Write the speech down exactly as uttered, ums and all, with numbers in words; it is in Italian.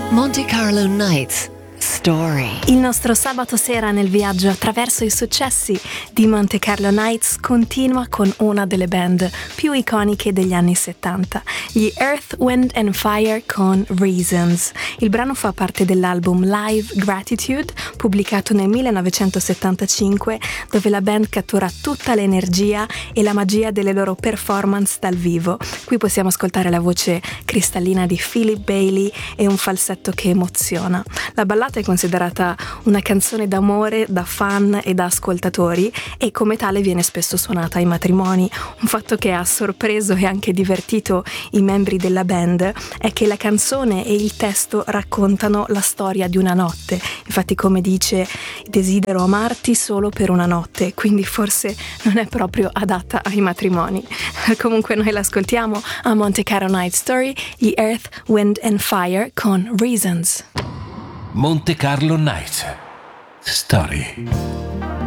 Monte Carlo Nights Story. Il nostro sabato sera nel viaggio attraverso i successi di Monte Carlo Nights continua con una delle band più iconiche degli anni settanta, gli Earth, Wind and Fire con Reasons. Il brano fa parte dell'album Live Gratitude, pubblicato nel millenovecentosettantacinque, dove la band cattura tutta l'energia e la magia delle loro performance dal vivo. Qui possiamo ascoltare la voce cristallina di Philip Bailey e un falsetto che emoziona. La ballata è considerata una canzone d'amore da fan e da ascoltatori e come tale viene spesso suonata ai matrimoni. Un fatto che ha sorpreso e anche divertito i membri della band è che la canzone e il testo raccontano la storia di una notte. Infatti, come dice, desidero amarti solo per una notte, quindi forse non è proprio adatta ai matrimoni. Comunque noi l'ascoltiamo a Monte Carlo Night Story, gli Earth, Wind and Fire con Reasons. Monte Carlo Nights Story.